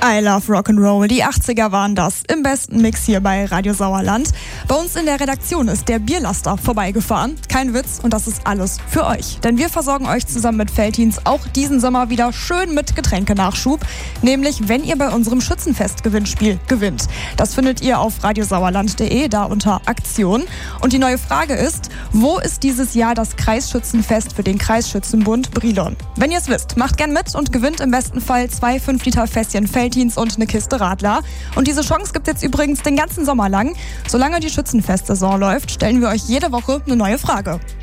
I love Rock'n'Roll. Die 80er waren das. Im besten Mix hier bei Radio Sauerland. Bei uns in der Redaktion ist der Bierlaster vorbeigefahren. Kein Witz, und das ist alles für euch. Denn wir versorgen euch zusammen mit Veltins auch diesen Sommer wieder schön mit Getränkenachschub. Nämlich, wenn ihr bei unserem Schützenfest-Gewinnspiel gewinnt. Das findet ihr auf radiosauerland.de, da unter Aktion. Und die neue Frage ist, wo ist dieses Jahr das Kreisschützenfest für den Kreisschützenbund Brilon? Wenn ihr es wisst, macht gern mit und gewinnt im besten Fall 2 5-Liter-Fässchen Veltins und eine Kiste Radler. Und diese Chance gibt es jetzt übrigens den ganzen Sommer lang. Solange die Schützenfestsaison läuft, stellen wir euch jede Woche eine neue Frage.